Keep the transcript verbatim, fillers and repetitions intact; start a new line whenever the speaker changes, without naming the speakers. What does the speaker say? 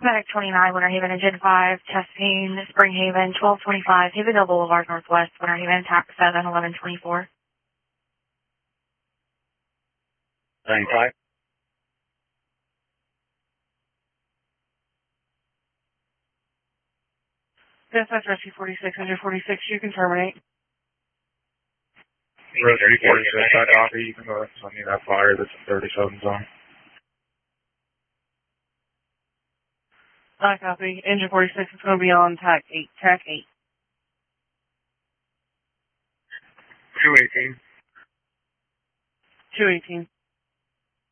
Medic twenty-nine, Winter Haven, Engine five, testing, Spring Haven, twelve twenty-five, Havendale Boulevard, Northwest, Winter Haven, tax seven, eleven twenty-four.
ninety-five.
Dispatch Rescue forty-six, Engine forty-six, you can terminate.
Rescue forty-six, I copy. You can go ahead and send me that flyer that's in thirty-seven zone.
I copy. Engine forty-six is going to be on tack eight. Tack eight.
two eighteen.
two eighteen.